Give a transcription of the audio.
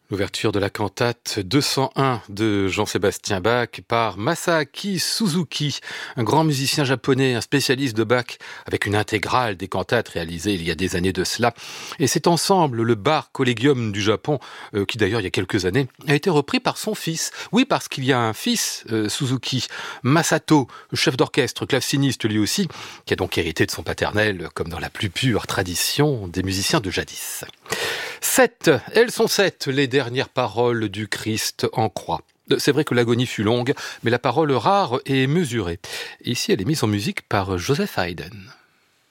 L'ouverture de la cantate 201 de Jean-Sébastien Bach par Masaaki Suzuki, un grand musicien japonais, un spécialiste de Bach, avec une intégrale des cantates réalisées il y a des années de cela. Et cet ensemble, le Bar Collegium du Japon, qui d'ailleurs il y a quelques années, a été repris par son fils. Oui, parce qu'il y a un fils, Suzuki, Masato, chef d'orchestre, claveciniste lui aussi, qui a donc hérité de son paternel, comme dans la plus pure tradition des musiciens de jadis. 7, elles sont 7, les dernières paroles du Christ en croix. C'est vrai que l'agonie fut longue, mais la parole rare et mesurée. Ici, elle est mise en musique par Joseph Haydn.